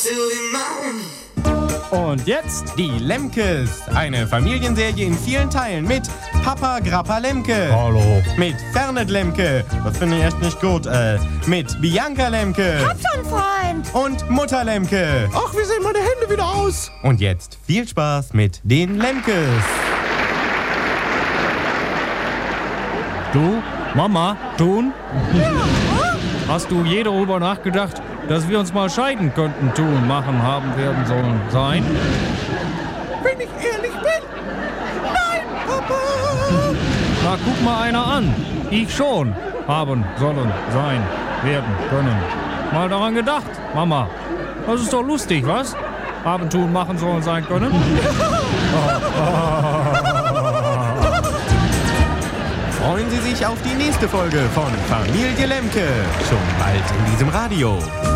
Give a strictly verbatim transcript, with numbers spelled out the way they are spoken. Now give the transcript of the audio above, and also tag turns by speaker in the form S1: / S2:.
S1: Und jetzt die Lemkes. Eine Familienserie in vielen Teilen mit Papa Grappa Lemke.
S2: Hallo.
S1: Mit Fernet Lemke. Das finde ich echt nicht gut. Äh, mit Bianca Lemke.
S3: Hab schon, Freund.
S1: Und Mutter Lemke.
S2: Ach, wie sehen meine Hände wieder aus?
S1: Und jetzt viel Spaß mit den Lemkes.
S4: Du, Mama, tun? Hast du je darüber nachgedacht, dass wir uns mal scheiden könnten, tun, machen, haben, werden sollen, sein?
S2: Wenn ich ehrlich bin, nein, Papa!
S4: Na, guck mal einer an. Ich schon. Haben, sollen, sein, werden, können. Mal daran gedacht, Mama. Das ist doch lustig, was? Haben, tun, machen, sollen, sein, können.
S1: Freuen Sie sich auf die nächste Folge von Familie Lemke. Schon bald in diesem Radio.